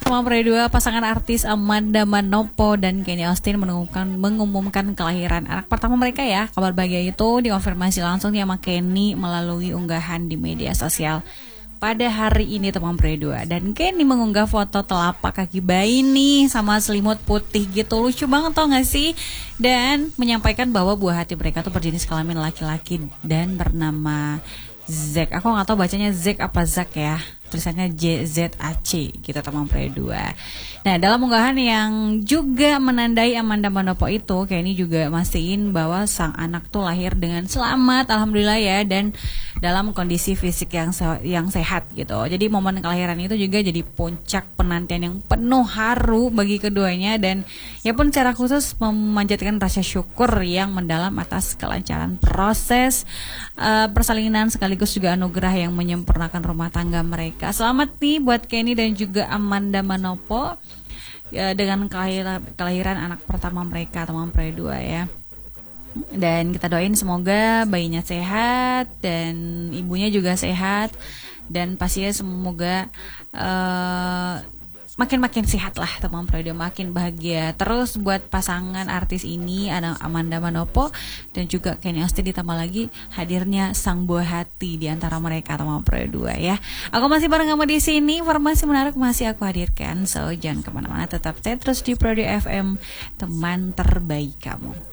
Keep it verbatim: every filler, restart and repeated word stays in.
Teman Pro dua, pasangan artis Amanda Manopo dan Kenny Austin mengumumkan, mengumumkan kelahiran anak pertama mereka ya. Kabar bahagia itu dikonfirmasi langsung sama Kenny melalui unggahan di media sosial pada hari ini, teman Pro dua. Dan Kenny mengunggah foto telapak kaki bayi nih sama selimut putih gitu. Lucu banget tau gak sih? Dan menyampaikan bahwa buah hati mereka tuh berjenis kelamin laki-laki dan bernama Zack. Aku gak tahu bacanya Zack apa Zack ya. Tulisannya J Z A C gitu, teman Pro dua. Nah, dalam unggahan yang juga menandai Amanda Manopo itu, Kenny juga mastiin bahwa sang anak tuh lahir dengan selamat, alhamdulillah ya, dan dalam kondisi fisik yang se- yang sehat gitu. Jadi momen kelahiran itu juga jadi puncak penantian yang penuh haru bagi keduanya, dan ya pun secara khusus memanjatkan rasa syukur yang mendalam atas kelancaran proses uh, persalinan sekaligus juga anugerah yang menyempurnakan rumah tangga mereka. Selamat nih buat Kenny dan juga Amanda Manopo ya, dengan kelahiran, kelahiran anak pertama mereka, teman Pro dua ya. Dan kita doain semoga bayinya sehat dan ibunya juga sehat, dan pastinya semoga uh, makin-makin sehat lah, teman Pro dua, makin bahagia. Terus buat pasangan artis ini ada Amanda Manopo dan juga Kenny Austin, ditambah lagi hadirnya sang buah hati di antara mereka, teman Pro dua ya. Aku masih bareng kamu di sini, informasi menarik masih aku hadirkan. So jangan kemana-mana, tetap stay terus di Pro dua F M, teman terbaik kamu.